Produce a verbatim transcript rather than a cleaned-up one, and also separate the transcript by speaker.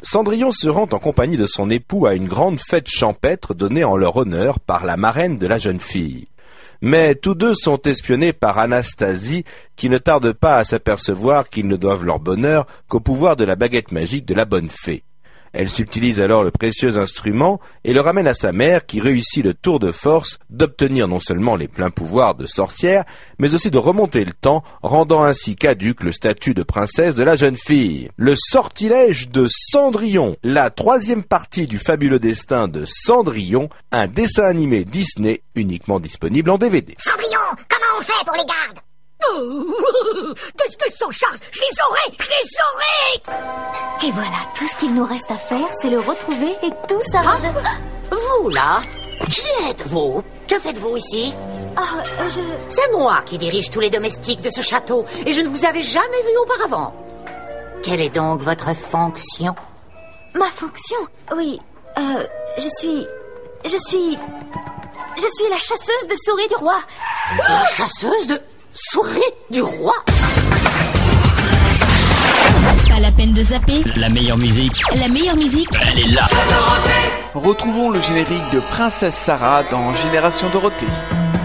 Speaker 1: Cendrillon se rend en compagnie de son époux à une grande fête champêtre donnée en leur honneur par la marraine de la jeune fille. Mais tous deux sont espionnés par Anastasie, qui ne tarde pas à s'apercevoir qu'ils ne doivent leur bonheur qu'au pouvoir de la baguette magique de la bonne fée. Elle subtilise alors le précieux instrument et le ramène à sa mère qui réussit le tour de force d'obtenir non seulement les pleins pouvoirs de sorcière, mais aussi de remonter le temps, rendant ainsi caduque le statut de princesse de la jeune fille. Le sortilège de Cendrillon, la troisième partie du fabuleux destin de Cendrillon, un dessin animé Disney uniquement disponible en D V D.
Speaker 2: Cendrillon, comment on fait pour les gardes?
Speaker 3: Oh, qu'est-ce que s'en charge? Je les aurai, je les aurai.
Speaker 4: Et voilà, tout ce qu'il nous reste à faire, c'est le retrouver et tout s'arrange.
Speaker 2: Ah, vous là, qui êtes-vous? Que faites-vous ici?
Speaker 4: Oh, euh, je...
Speaker 2: C'est moi qui dirige tous les domestiques de ce château et je ne vous avais jamais vu auparavant. Quelle est donc votre fonction?
Speaker 4: Ma fonction? Oui, euh, je suis... Je suis... Je suis la chasseuse de souris du roi.
Speaker 2: La chasseuse de... souris du roi?
Speaker 5: Pas la peine de zapper.
Speaker 6: La meilleure musique.
Speaker 5: La meilleure musique,
Speaker 6: Elle est là.
Speaker 7: Retrouvons le générique de Princesse Sarah dans Génération Dorothée.